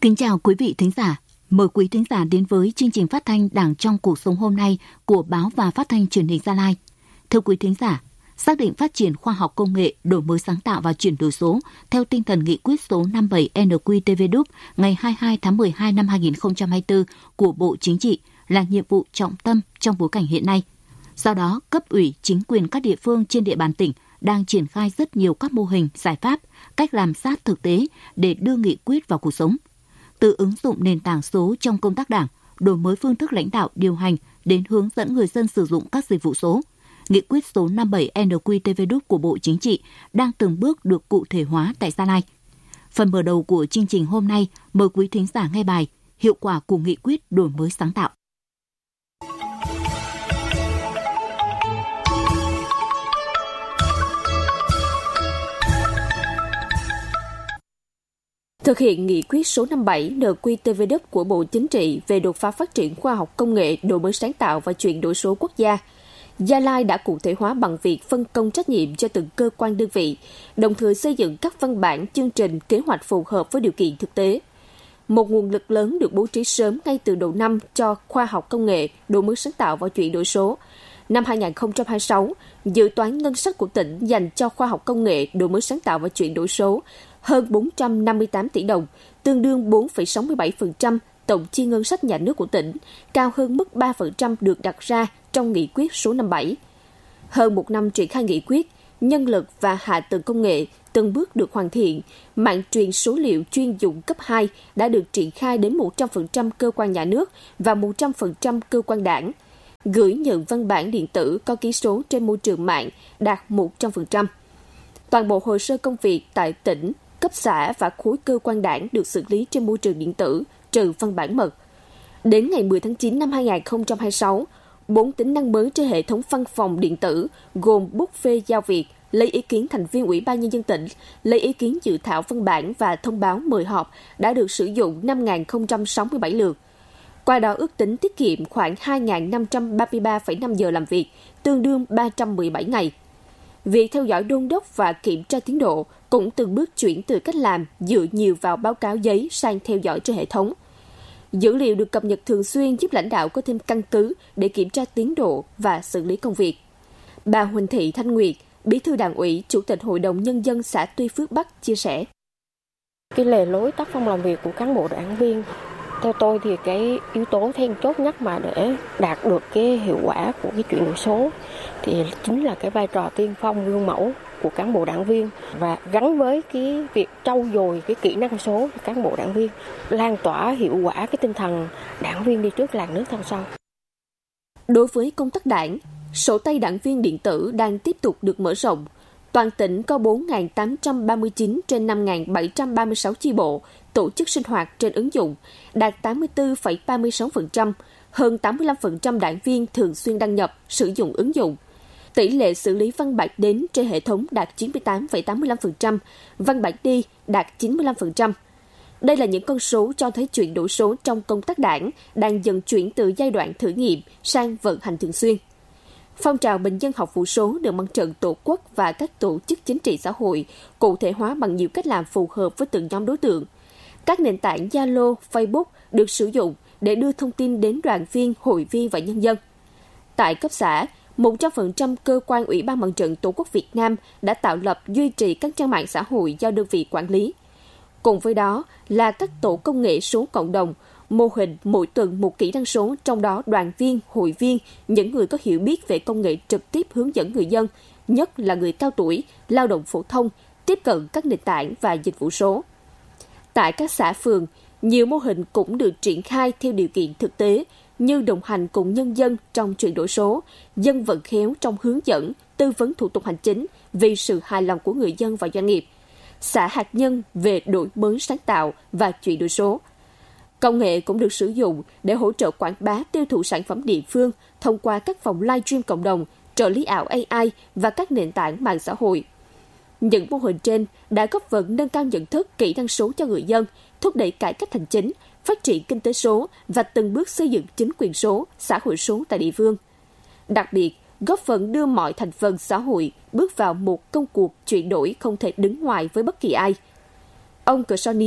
Kính chào quý vị thính giả. Mời quý thính giả đến với chương trình phát thanh Đảng trong cuộc sống hôm nay của Báo và Phát thanh Truyền hình Gia Lai. Thưa quý thính giả, xác định phát triển khoa học công nghệ, đổi mới sáng tạo và chuyển đổi số theo tinh thần nghị quyết số 57 NQTV-DUP ngày 22 tháng 12 năm 2024 của Bộ Chính trị là nhiệm vụ trọng tâm trong bối cảnh hiện nay. Do đó, cấp ủy, chính quyền các địa phương trên địa bàn tỉnh đang triển khai rất nhiều các mô hình, giải pháp, cách làm sát thực tế để đưa nghị quyết vào cuộc sống. Từ ứng dụng nền tảng số trong công tác đảng, đổi mới phương thức lãnh đạo điều hành đến hướng dẫn người dân sử dụng các dịch vụ số, nghị quyết số 57 NQTV-DUP của Bộ Chính trị đang từng bước được cụ thể hóa tại Gia Lai. Phần mở đầu của chương trình hôm nay, mời quý thính giả nghe bài Hiệu quả của nghị quyết đổi mới sáng tạo. Thực hiện nghị quyết số 57 NQTV-DUP của Bộ Chính trị về đột phá phát triển khoa học công nghệ, đổi mới sáng tạo và chuyển đổi số quốc gia, Gia Lai đã cụ thể hóa bằng việc phân công trách nhiệm cho từng cơ quan đơn vị, đồng thời xây dựng các văn bản, chương trình, kế hoạch phù hợp với điều kiện thực tế. Một nguồn lực lớn được bố trí sớm ngay từ đầu năm cho khoa học công nghệ, đổi mới sáng tạo và chuyển đổi số. Năm 2026, dự toán ngân sách của tỉnh dành cho khoa học công nghệ, đổi mới sáng tạo và chuyển đổi số hơn 458 tỷ đồng, tương đương 4,67% tổng chi ngân sách nhà nước của tỉnh, cao hơn mức 3% được đặt ra trong nghị quyết số 57. Hơn một năm triển khai nghị quyết, nhân lực và hạ tầng công nghệ từng bước được hoàn thiện, mạng truyền số liệu chuyên dụng cấp 2 đã được triển khai đến 100% cơ quan nhà nước và 100% cơ quan đảng. Gửi nhận văn bản điện tử có ký số trên môi trường mạng đạt 100%. Toàn bộ hồ sơ công việc tại tỉnh, cấp xã và khối cơ quan đảng được xử lý trên môi trường điện tử, trừ văn bản mật. Đến ngày 10 tháng 9 năm 2026, 4 tính năng mới trên hệ thống văn phòng điện tử gồm bút phê giao việc, lấy ý kiến thành viên Ủy ban Nhân dân tỉnh, lấy ý kiến dự thảo văn bản và thông báo mời họp đã được sử dụng 5.067 lượt. Qua đó ước tính tiết kiệm khoảng 2.533,5 giờ làm việc, tương đương 317 ngày. Việc theo dõi đôn đốc và kiểm tra tiến độ cũng từng bước chuyển từ cách làm dựa nhiều vào báo cáo giấy sang theo dõi trên hệ thống. Dữ liệu được cập nhật thường xuyên giúp lãnh đạo có thêm căn cứ để kiểm tra tiến độ và xử lý công việc. Bà Huỳnh Thị Thanh Nguyệt, Bí thư Đảng ủy, Chủ tịch Hội đồng Nhân dân xã Tuy Phước Bắc chia sẻ. Cái lề lối tác phong làm việc của cán bộ đảng viên, theo tôi thì cái yếu tố then chốt nhất mà để đạt được cái hiệu quả của cái chuyển đổi số thì chính là cái vai trò tiên phong gương mẫu của cán bộ đảng viên và gắn với cái việc trau dồi cái kỹ năng số của cán bộ đảng viên, lan tỏa hiệu quả cái tinh thần đảng viên đi trước làng nước theo sau. Đối với công tác đảng, sổ tay đảng viên điện tử đang tiếp tục được mở rộng. Toàn tỉnh có 4.839 trên 5.736 chi bộ tổ chức sinh hoạt trên ứng dụng, đạt 84,36%, hơn 85% đảng viên thường xuyên đăng nhập, sử dụng ứng dụng. Tỷ lệ xử lý văn bản đến trên hệ thống đạt 98,85%, văn bản đi đạt 95%. Đây là những con số cho thấy chuyển đổi số trong công tác đảng đang dần chuyển từ giai đoạn thử nghiệm sang vận hành thường xuyên. Phong trào bình dân học vụ số được Mặt trận Tổ quốc và các tổ chức chính trị xã hội cụ thể hóa bằng nhiều cách làm phù hợp với từng nhóm đối tượng. Các nền tảng Zalo, Facebook được sử dụng để đưa thông tin đến đoàn viên, hội viên và nhân dân. Tại cấp xã, 100% cơ quan Ủy ban Mặt trận Tổ quốc Việt Nam đã tạo lập duy trì các trang mạng xã hội do đơn vị quản lý. Cùng với đó là các tổ công nghệ số cộng đồng, mô hình mỗi tuần một kỹ năng số, trong đó đoàn viên, hội viên, những người có hiểu biết về công nghệ trực tiếp hướng dẫn người dân, nhất là người cao tuổi, lao động phổ thông, tiếp cận các nền tảng và dịch vụ số. Tại các xã phường, nhiều mô hình cũng được triển khai theo điều kiện thực tế như đồng hành cùng nhân dân trong chuyển đổi số, dân vận khéo trong hướng dẫn, tư vấn thủ tục hành chính vì sự hài lòng của người dân và doanh nghiệp, xã hạt nhân về đổi mới sáng tạo và chuyển đổi số. Công nghệ cũng được sử dụng để hỗ trợ quảng bá tiêu thụ sản phẩm địa phương thông qua các phòng livestream cộng đồng, trợ lý ảo AI và các nền tảng mạng xã hội. Những mô hình trên đã góp phần nâng cao nhận thức, kỹ năng số cho người dân, thúc đẩy cải cách hành chính, phát triển kinh tế số và từng bước xây dựng chính quyền số, xã hội số tại địa phương. Đặc biệt, góp phần đưa mọi thành phần xã hội bước vào một công cuộc chuyển đổi không thể đứng ngoài với bất kỳ ai. Ông Cờ So Nía,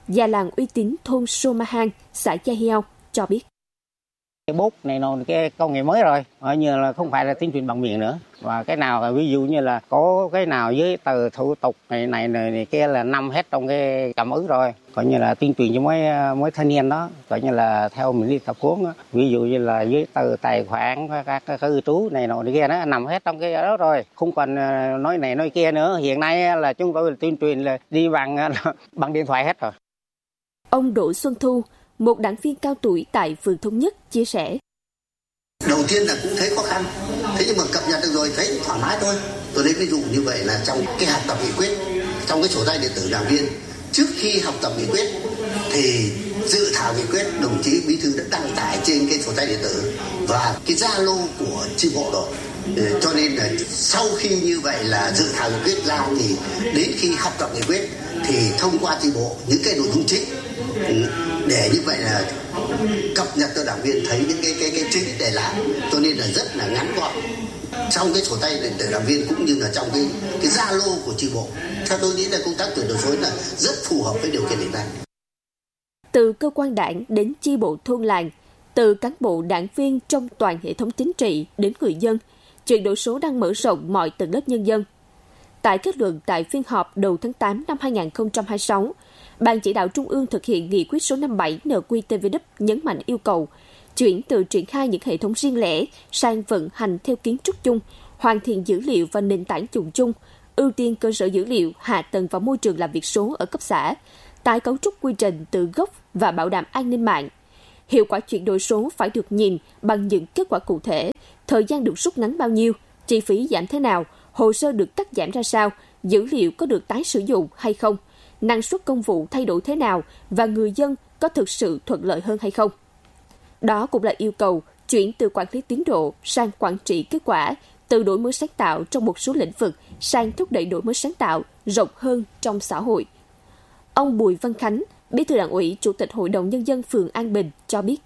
già làng uy tín thôn Somahan, xã Gia Heo cho biết. Cái bút này nó cái công nghệ mới rồi, coi như là không phải là tuyên truyền bằng miệng nữa. Và cái nào ví dụ như là có cái nào với tờ thủ tục này kia là nằm hết trong cái cảm ứng rồi, coi như là tuyên truyền cho mấy thanh niên đó, coi như là theo mình đi tập huấn đó. Ví dụ như là với tờ tài khoản các cư trú này nọ kia nó nằm hết trong cái đó rồi, không còn nói này nói kia nữa. Hiện nay là chúng tôi tuyên truyền là đi bằng điện thoại hết rồi. Ông Đỗ Xuân Thu, một đảng viên cao tuổi tại phường Thống Nhất chia sẻ. Đầu tiên là cũng thấy khó khăn, thế nhưng mà cập nhật được rồi thấy thoải mái thôi. Tôi lấy ví dụ như vậy là trong cái học tập nghị quyết, trong cái sổ tay điện tử đảng viên, trước khi học tập nghị quyết thì dự thảo nghị quyết đồng chí bí thư đã đăng tải trên cái sổ tay điện tử và cái Zalo của chi bộ rồi. Cho nên là sau khi như vậy là dự thảo nghị quyết ra thì đến khi học tập nghị quyết thì thông qua chi bộ những cái nội dung chính, để như vậy là cập nhật cho đảng viên thấy những cái chính để làm, cho nên là rất là ngắn gọn trong cái sổ tay điện tử đảng viên cũng như là trong cái Zalo của chi bộ. Theo tôi nghĩ là công tác chuyển đổi số là rất phù hợp với điều kiện hiện nay. Từ cơ quan đảng đến chi bộ thôn làng, từ cán bộ đảng viên trong toàn hệ thống chính trị đến người dân, chuyển đổi số đang mở rộng mọi tầng lớp nhân dân. Tại kết luận tại phiên họp đầu tháng 8 năm 2026, Ban Chỉ đạo Trung ương thực hiện nghị quyết số 57 NQTVD nhấn mạnh yêu cầu chuyển từ triển khai những hệ thống riêng lẻ sang vận hành theo kiến trúc chung, hoàn thiện dữ liệu và nền tảng dùng chung, ưu tiên cơ sở dữ liệu, hạ tầng và môi trường làm việc số ở cấp xã, tái cấu trúc quy trình từ gốc và bảo đảm an ninh mạng. Hiệu quả chuyển đổi số phải được nhìn bằng những kết quả cụ thể, thời gian được rút ngắn bao nhiêu, chi phí giảm thế nào, hồ sơ được cắt giảm ra sao, dữ liệu có được tái sử dụng hay không, năng suất công vụ thay đổi thế nào và người dân có thực sự thuận lợi hơn hay không. Đó cũng là yêu cầu chuyển từ quản lý tiến độ sang quản trị kết quả, từ đổi mới sáng tạo trong một số lĩnh vực sang thúc đẩy đổi mới sáng tạo rộng hơn trong xã hội. Ông Bùi Văn Khánh, Bí thư Đảng ủy, Chủ tịch Hội đồng Nhân dân phường An Bình cho biết.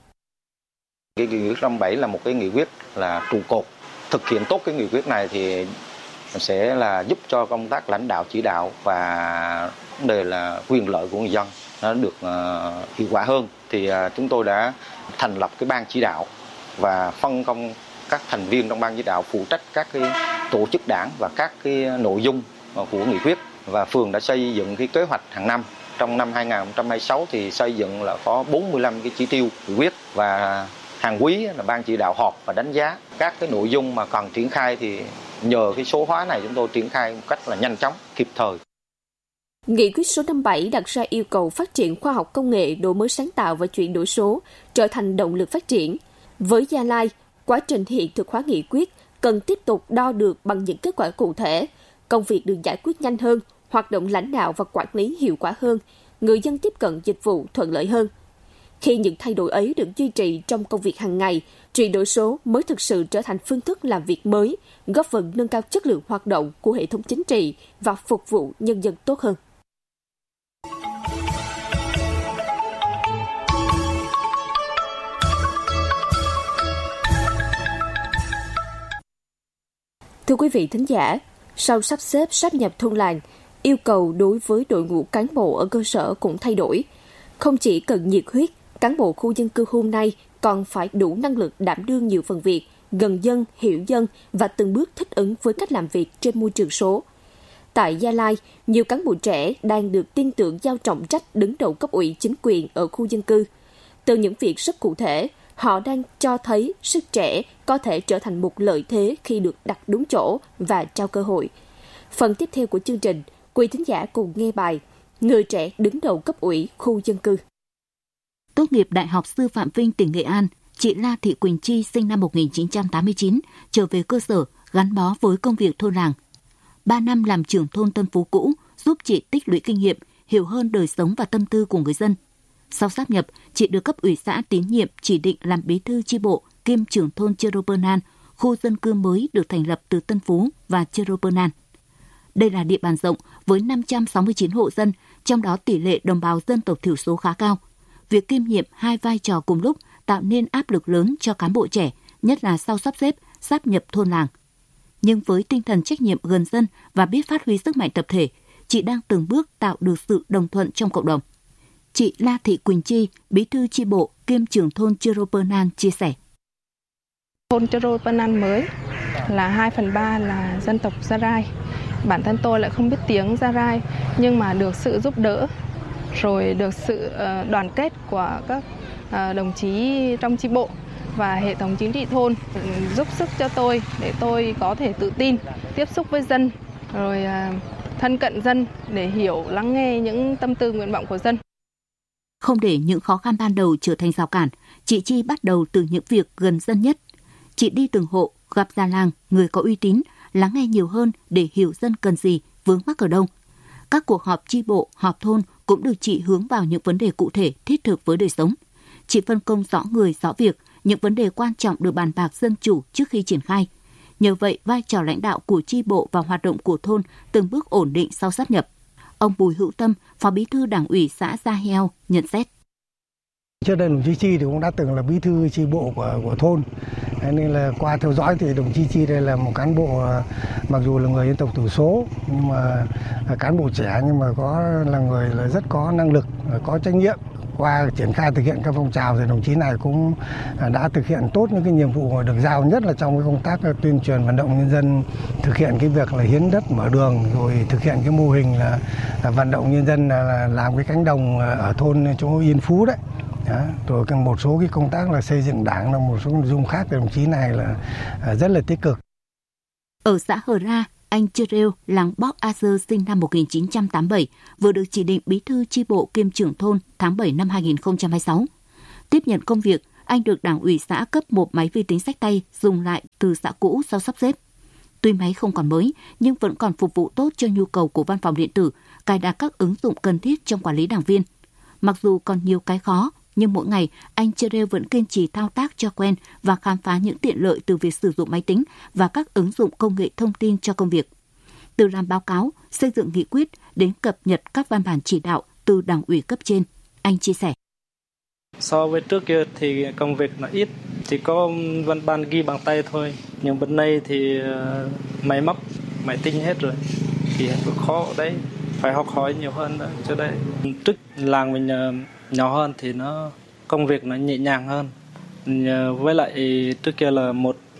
Cái nghị quyết 57 là một cái nghị quyết là trụ cột. Thực hiện tốt cái nghị quyết này thì sẽ là giúp cho công tác lãnh đạo chỉ đạo và vấn đề là quyền lợi của người dân nó được hiệu quả hơn. Thì chúng tôi đã thành lập cái ban chỉ đạo và phân công các thành viên trong ban chỉ đạo phụ trách các cái tổ chức đảng và các cái nội dung của nghị quyết. Và phường đã xây dựng cái kế hoạch hàng năm. Trong năm 2026 thì xây dựng là có 45 cái chỉ tiêu nghị quyết, và hàng quý là ban chỉ đạo họp và đánh giá các cái nội dung mà cần triển khai, thì nhờ cái số hóa này chúng tôi triển khai một cách là nhanh chóng, kịp thời. Nghị quyết số 57 đặt ra yêu cầu phát triển khoa học công nghệ, đổi mới sáng tạo và chuyển đổi số trở thành động lực phát triển. Với Gia Lai, quá trình hiện thực hóa nghị quyết cần tiếp tục đo được bằng những kết quả cụ thể, công việc được giải quyết nhanh hơn, hoạt động lãnh đạo và quản lý hiệu quả hơn, người dân tiếp cận dịch vụ thuận lợi hơn. Khi những thay đổi ấy được duy trì trong công việc hàng ngày, chuyển đổi số mới thực sự trở thành phương thức làm việc mới, góp phần nâng cao chất lượng hoạt động của hệ thống chính trị và phục vụ nhân dân tốt hơn. Thưa quý vị thính giả, sau sắp xếp sáp nhập thôn làng, yêu cầu đối với đội ngũ cán bộ ở cơ sở cũng thay đổi. Không chỉ cần nhiệt huyết, cán bộ khu dân cư hôm nay còn phải đủ năng lực đảm đương nhiều phần việc, gần dân, hiểu dân và từng bước thích ứng với cách làm việc trên môi trường số. Tại Gia Lai, nhiều cán bộ trẻ đang được tin tưởng giao trọng trách đứng đầu cấp ủy chính quyền ở khu dân cư. Từ những việc rất cụ thể, họ đang cho thấy sức trẻ có thể trở thành một lợi thế khi được đặt đúng chỗ và trao cơ hội. Phần tiếp theo của chương trình, quý thính giả cùng nghe bài Người trẻ đứng đầu cấp ủy khu dân cư. Tốt nghiệp Đại học Sư phạm Vinh tỉnh Nghệ An, chị La Thị Quỳnh Chi sinh năm 1989, trở về cơ sở gắn bó với công việc thôn làng. 3 năm làm trưởng thôn Tân Phú cũ giúp chị tích lũy kinh nghiệm, hiểu hơn đời sống và tâm tư của người dân. Sau sáp nhập, chị được cấp ủy xã tín nhiệm chỉ định làm bí thư chi bộ kiêm trưởng thôn Chơ Rô Pơ Nan, khu dân cư mới được thành lập từ Tân Phú và Chơ Rô Pơ Nan. Đây là địa bàn rộng với 569 hộ dân, trong đó tỷ lệ đồng bào dân tộc thiểu số khá cao. Việc kiêm nhiệm hai vai trò cùng lúc tạo nên áp lực lớn cho cán bộ trẻ, nhất là sau sắp xếp, sáp nhập thôn làng. Nhưng với tinh thần trách nhiệm gần dân và biết phát huy sức mạnh tập thể, chị đang từng bước tạo được sự đồng thuận trong cộng đồng. Chị La Thị Quỳnh Chi, bí thư chi bộ kiêm trưởng thôn Cheropanan chia sẻ. Thôn Cheropanan mới là 2/3 là dân tộc Gia Rai. Bản thân tôi lại không biết tiếng Gia Rai, nhưng mà được sự giúp đỡ, rồi được sự đoàn kết của các đồng chí trong chi bộ và hệ thống chính trị thôn giúp sức cho tôi để tôi có thể tự tin tiếp xúc với dân, rồi thân cận dân để hiểu, lắng nghe những tâm tư nguyện vọng của dân. Không để những khó khăn ban đầu trở thành rào cản, chị Chi bắt đầu từ những việc gần dân nhất. Chị đi từng hộ, gặp già làng, người có uy tín, lắng nghe nhiều hơn để hiểu dân cần gì, vướng mắc ở đâu. Các cuộc họp chi bộ, họp thôn cũng được chị hướng vào những vấn đề cụ thể, thiết thực với đời sống. Chị phân công rõ người, rõ việc, những vấn đề quan trọng được bàn bạc dân chủ trước khi triển khai. Nhờ vậy, vai trò lãnh đạo của chi bộ và hoạt động của thôn từng bước ổn định sau sáp nhập. Ông Bùi Hữu Tâm, Phó Bí thư Đảng ủy xã Gia Heo nhận xét. Trước đây đồng chí Chi thì cũng đã từng là bí thư chi bộ của thôn, nên là qua theo dõi thì đồng chí Chi đây là một cán bộ mặc dù là người dân tộc thiểu số nhưng mà là cán bộ trẻ, nhưng mà là người là rất có năng lực, có trách nhiệm. Qua triển khai thực hiện các phong trào thì đồng chí này cũng đã thực hiện tốt những cái nhiệm vụ được giao, nhất là trong cái công tác tuyên truyền vận động nhân dân thực hiện cái việc là hiến đất mở đường, rồi thực hiện cái mô hình là vận động nhân dân là làm cái cánh đồng ở thôn chỗ Yên Phú đấy. Đó, rồi một số cái công tác là xây dựng đảng, là một số nội dung khác thì đồng chí này là rất là tích cực. Ở xã Hờ Ra, anh Chơ Rêu, làng Bóc A Dơ sinh năm 1987, vừa được chỉ định bí thư chi bộ kiêm trưởng thôn tháng 7 năm 2026. Tiếp nhận công việc, anh được Đảng ủy xã cấp một máy vi tính xách tay dùng lại từ xã cũ sau sắp xếp. Tuy máy không còn mới, nhưng vẫn còn phục vụ tốt cho nhu cầu của văn phòng điện tử, cài đặt các ứng dụng cần thiết trong quản lý đảng viên. Mặc dù còn nhiều cái khó, nhưng mỗi ngày anh Chơ Rêu vẫn kiên trì thao tác cho quen và khám phá những tiện lợi từ việc sử dụng máy tính và các ứng dụng công nghệ thông tin cho công việc. Từ làm báo cáo, xây dựng nghị quyết đến cập nhật các văn bản chỉ đạo từ Đảng ủy cấp trên, anh chia sẻ. So với trước kia thì công việc nó ít, chỉ có văn bản ghi bằng tay thôi. Nhưng bên này thì máy móc, máy tính hết rồi, thì khó đấy, phải học hỏi nhiều hơn nữa cho đây. Trước làng mình nhỏ hơn thì công việc nó nhẹ nhàng hơn. Với lại trước kia là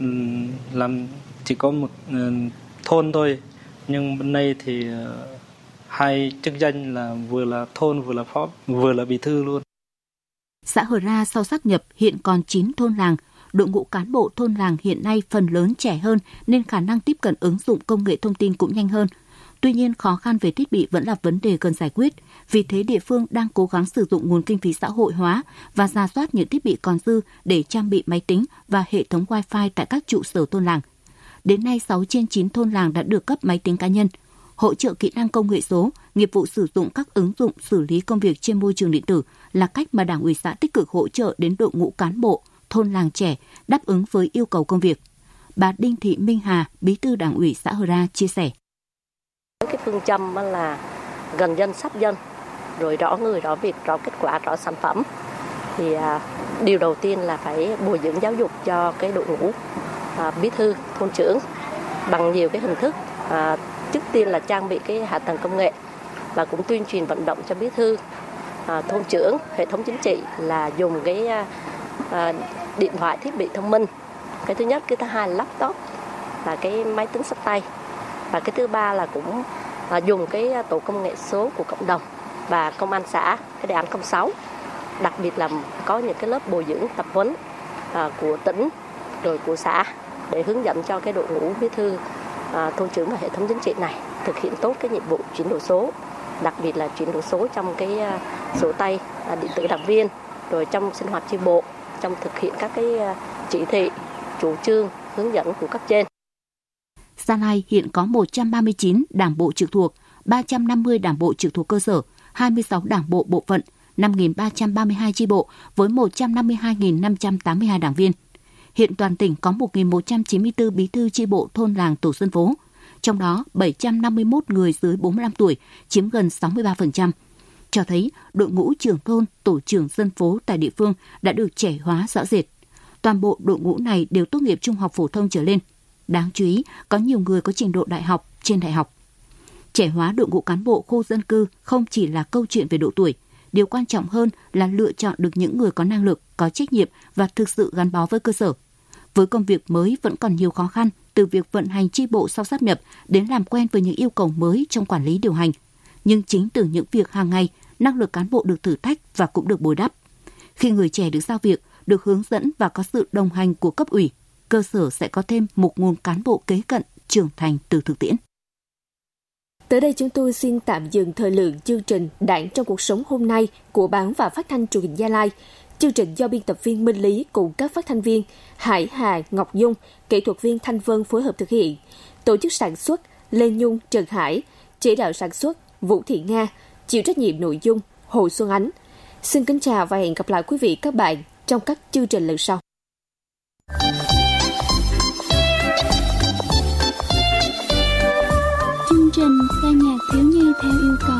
chỉ có một thôn thôi, nhưng bên đây thì hai chức danh là vừa là thôn, vừa là phó, vừa là bí thư luôn. Xã Hờ Ra sau sáp nhập hiện còn 9 thôn làng. Đội ngũ cán bộ thôn làng hiện nay phần lớn trẻ hơn nên khả năng tiếp cận ứng dụng công nghệ thông tin cũng nhanh hơn. Tuy nhiên, khó khăn về thiết bị vẫn là vấn đề cần giải quyết. Vì thế, địa phương đang cố gắng sử dụng nguồn kinh phí xã hội hóa và rà soát những thiết bị còn dư để trang bị máy tính và hệ thống Wi-Fi tại các trụ sở thôn làng. Đến nay, 6 trên 9 thôn làng đã được cấp máy tính cá nhân. Hỗ trợ kỹ năng công nghệ số, nghiệp vụ sử dụng các ứng dụng xử lý công việc trên môi trường điện tử là cách mà Đảng ủy xã tích cực hỗ trợ đến đội ngũ cán bộ, thôn làng trẻ đáp ứng với yêu cầu công việc. Bà Đinh Thị Minh Hà, bí thư Đảng ủy xã Hờ Ra chia sẻ. Cái phương châm là gần dân sát dân, rồi rõ người, rõ việc, rõ kết quả, rõ sản phẩm. Thì điều đầu tiên là phải bồi dưỡng giáo dục cho cái đội ngũ bí thư, thôn trưởng bằng nhiều cái hình thức. Trước tiên là trang bị cái hạ tầng công nghệ và cũng tuyên truyền vận động cho bí thư, thôn trưởng, hệ thống chính trị là dùng cái điện thoại, thiết bị thông minh. Cái thứ nhất, cái thứ hai là laptop, là cái máy tính xách tay. Và cái thứ ba là cũng dùng cái tổ công nghệ số của cộng đồng và công an xã, cái đề án 06. Đặc biệt là có những cái lớp bồi dưỡng tập huấn của tỉnh rồi của xã để hướng dẫn cho cái đội ngũ bí thư, thôn trưởng và hệ thống chính trị này thực hiện tốt cái nhiệm vụ chuyển đổi số, đặc biệt là chuyển đổi số trong cái sổ tay điện tử đảng viên, rồi trong sinh hoạt chi bộ, trong thực hiện các cái chỉ thị, chủ trương, hướng dẫn của cấp trên. Gia Lai hiện có 139 đảng bộ trực thuộc, 350 đảng bộ trực thuộc cơ sở, 26 đảng bộ bộ phận, 5.332 chi bộ với 152.582 đảng viên. Hiện toàn tỉnh có 1.194 bí thư chi bộ thôn làng tổ dân phố, trong đó 751 người dưới 45 tuổi, chiếm gần 63%. Cho thấy đội ngũ trưởng thôn, tổ trưởng dân phố tại địa phương đã được trẻ hóa rõ rệt. Toàn bộ đội ngũ này đều tốt nghiệp trung học phổ thông trở lên. Đáng chú ý, có nhiều người có trình độ đại học, trên đại học. Trẻ hóa đội ngũ cán bộ khu dân cư không chỉ là câu chuyện về độ tuổi. điều quan trọng hơn là lựa chọn được những người có năng lực, có trách nhiệm và thực sự gắn bó với cơ sở. Với công việc mới vẫn còn nhiều khó khăn, từ việc vận hành chi bộ sau sáp nhập đến làm quen với những yêu cầu mới trong quản lý điều hành. Nhưng chính từ những việc hàng ngày, năng lực cán bộ được thử thách và cũng được bồi đắp. Khi người trẻ được giao việc, được hướng dẫn và có sự đồng hành của cấp ủy, cơ sở sẽ có thêm một nguồn cán bộ kế cận, trưởng thành từ thực tiễn. Tới đây chúng tôi xin tạm dừng thời lượng chương trình Đảng trong cuộc sống hôm nay của Báo và Phát thanh Truyền hình Gia Lai. Chương trình do biên tập viên Minh Lý cùng các phát thanh viên Hải Hà, Ngọc Dung, kỹ thuật viên Thanh Vân phối hợp thực hiện. Tổ chức sản xuất Lê Nhung, Trần Hải, chỉ đạo sản xuất Vũ Thị Nga, chịu trách nhiệm nội dung Hồ Xuân Ánh. Xin kính chào và hẹn gặp lại quý vị các bạn trong các chương trình lần sau. Chương trình ca nhạc thiếu nhi theo yêu cầu.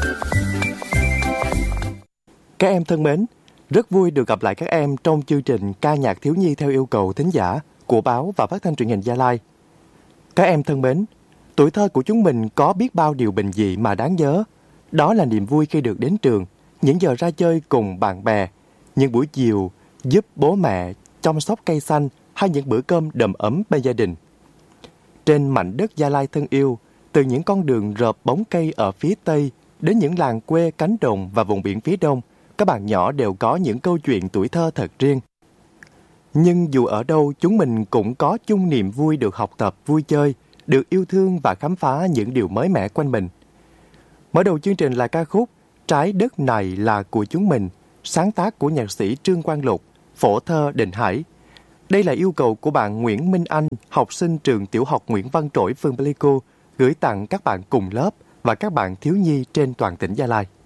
Các em thân mến, rất vui được gặp lại các em trong chương trình ca nhạc thiếu nhi theo yêu cầu thính giả của Báo và Phát thanh Truyền hình Gia Lai. Các em thân mến, tuổi thơ của chúng mình có biết bao điều bình dị mà đáng nhớ. Đó là niềm vui khi được đến trường, những giờ ra chơi cùng bạn bè, những buổi chiều giúp bố mẹ chăm sóc cây xanh hay những bữa cơm đầm ấm bên gia đình. Trên mảnh đất Gia Lai thân yêu, từ những con đường rợp bóng cây ở phía Tây đến những làng quê cánh đồng và vùng biển phía Đông, các bạn nhỏ đều có những câu chuyện tuổi thơ thật riêng. Nhưng dù ở đâu, chúng mình cũng có chung niềm vui được học tập, vui chơi, được yêu thương và khám phá những điều mới mẻ quanh mình. Mở đầu chương trình là ca khúc Trái đất này là của chúng mình, sáng tác của nhạc sĩ Trương Quang Lục, phổ thơ Định Hải. Đây là yêu cầu của bạn Nguyễn Minh Anh, học sinh trường tiểu học Nguyễn Văn Trỗi, phường Pleiku, gửi tặng các bạn cùng lớp và các bạn thiếu nhi trên toàn tỉnh Gia Lai.